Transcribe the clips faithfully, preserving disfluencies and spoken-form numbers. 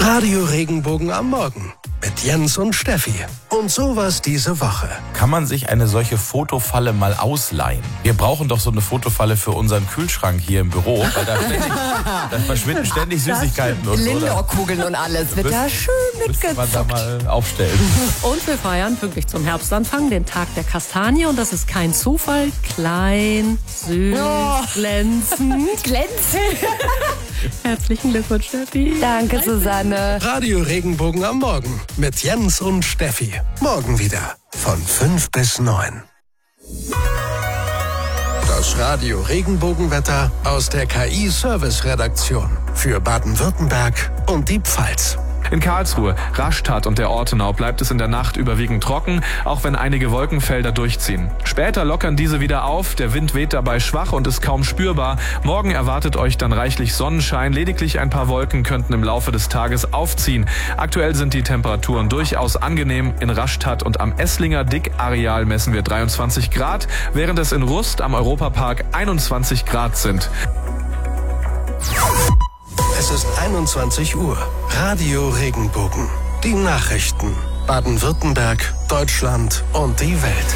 Radio Regenbogen am Morgen mit Jens und Steffi. Und sowas diese Woche. Kann man sich eine solche Fotofalle mal ausleihen? Wir brauchen doch so eine Fotofalle für unseren Kühlschrank hier im Büro, weil da, ständig, da verschwinden ständig Süßigkeiten und so. Lindor-Kugeln und alles wird da schön mitgezockt. Man da mal aufstellen. Und wir feiern pünktlich zum Herbstanfang den Tag der Kastanie. Und das ist kein Zufall. Klein, süß, Oh. glänzend. Glänzend. Herzlichen Glückwunsch, Steffi. Danke, Susanne. Radio Regenbogen am Morgen mit Jens und Steffi. Morgen wieder von fünf bis neun. Das Radio Regenbogenwetter aus der K I-Service-Redaktion für Baden-Württemberg und die Pfalz. In Karlsruhe, Rastatt und der Ortenau bleibt es in der Nacht überwiegend trocken, auch wenn einige Wolkenfelder durchziehen. Später lockern diese wieder auf, der Wind weht dabei schwach und ist kaum spürbar. Morgen erwartet euch dann reichlich Sonnenschein, lediglich ein paar Wolken könnten im Laufe des Tages aufziehen. Aktuell sind die Temperaturen durchaus angenehm. In Rastatt und am Esslinger Dickareal messen wir dreiundzwanzig Grad, während es in Rust am Europapark einundzwanzig Grad sind. Es ist einundzwanzig Uhr. Radio Regenbogen. Die Nachrichten. Baden-Württemberg, Deutschland und die Welt.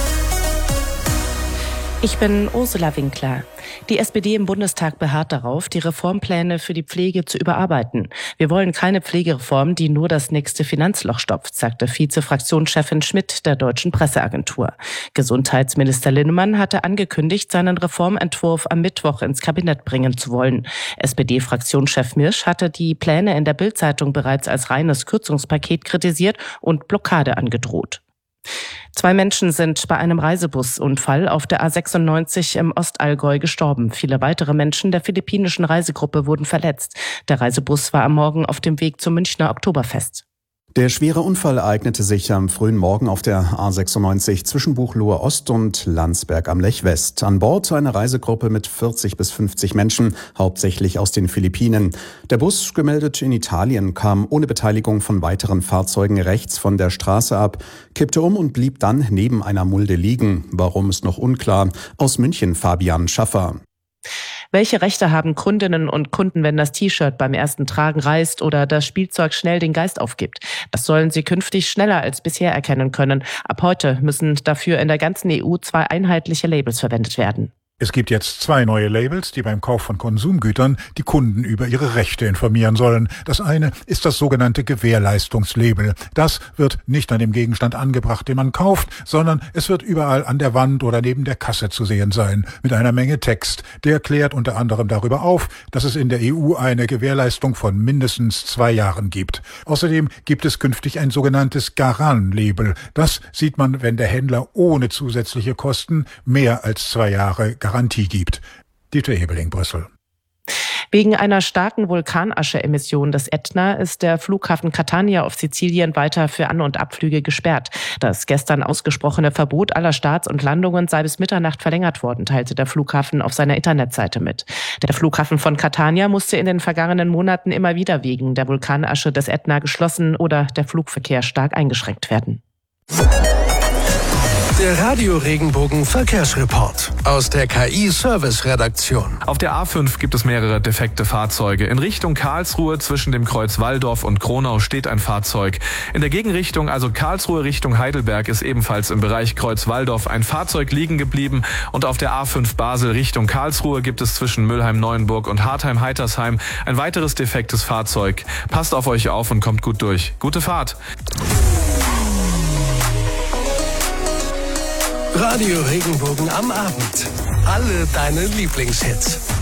Ich bin Ursula Winkler. Die S P D im Bundestag beharrt darauf, die Reformpläne für die Pflege zu überarbeiten. Wir wollen keine Pflegereform, die nur das nächste Finanzloch stopft, sagte Vize-Fraktionschefin Schmidt der Deutschen Presseagentur. Gesundheitsminister Linnemann hatte angekündigt, seinen Reformentwurf am Mittwoch ins Kabinett bringen zu wollen. S P D-Fraktionschef Mirsch hatte die Pläne in der Bild-Zeitung bereits als reines Kürzungspaket kritisiert und Blockade angedroht. Zwei Menschen sind bei einem Reisebusunfall auf der A sechsundneunzig im Ostallgäu gestorben. Viele weitere Menschen der philippinischen Reisegruppe wurden verletzt. Der Reisebus war am Morgen auf dem Weg zum Münchner Oktoberfest. Der schwere Unfall ereignete sich am frühen Morgen auf der A sechsundneunzig zwischen Buchloe Ost und Landsberg am Lech West. An Bord eine Reisegruppe mit vierzig bis fünfzig Menschen, hauptsächlich aus den Philippinen. Der Bus, gemeldet in Italien, kam ohne Beteiligung von weiteren Fahrzeugen rechts von der Straße ab, kippte um und blieb dann neben einer Mulde liegen. Warum ist noch unklar. Aus München Fabian Schaffer. Welche Rechte haben Kundinnen und Kunden, wenn das T-Shirt beim ersten Tragen reißt oder das Spielzeug schnell den Geist aufgibt? Das sollen sie künftig schneller als bisher erkennen können. Ab heute müssen dafür in der ganzen E U zwei einheitliche Labels verwendet werden. Es gibt jetzt zwei neue Labels, die beim Kauf von Konsumgütern die Kunden über ihre Rechte informieren sollen. Das eine ist das sogenannte Gewährleistungslabel. Das wird nicht an dem Gegenstand angebracht, den man kauft, sondern es wird überall an der Wand oder neben der Kasse zu sehen sein, mit einer Menge Text. Der klärt unter anderem darüber auf, dass es in der E U eine Gewährleistung von mindestens zwei Jahren gibt. Außerdem gibt es künftig ein sogenanntes Garan-Label. Das sieht man, wenn der Händler ohne zusätzliche Kosten mehr als zwei Jahre Garantie gibt. Dieter Ebeling, Brüssel. Wegen einer starken Vulkanasche-Emission des Ätna ist der Flughafen Catania auf Sizilien weiter für An- und Abflüge gesperrt. Das gestern ausgesprochene Verbot aller Starts und Landungen sei bis Mitternacht verlängert worden, teilte der Flughafen auf seiner Internetseite mit. Der Flughafen von Catania musste in den vergangenen Monaten immer wieder wegen der Vulkanasche des Ätna geschlossen oder der Flugverkehr stark eingeschränkt werden. Der Radio Regenbogen Verkehrsreport aus der K I-Service-Redaktion. Auf der A fünf gibt es mehrere defekte Fahrzeuge. In Richtung Karlsruhe zwischen dem Kreuz Walldorf und Kronau steht ein Fahrzeug. In der Gegenrichtung, also Karlsruhe Richtung Heidelberg, ist ebenfalls im Bereich Kreuz Walldorf ein Fahrzeug liegen geblieben. Und auf der A fünf Basel Richtung Karlsruhe gibt es zwischen Mülheim-Neuenburg und Hartheim-Heitersheim ein weiteres defektes Fahrzeug. Passt auf euch auf und kommt gut durch. Gute Fahrt! Radio Regenbogen am Abend. Alle deine Lieblingshits.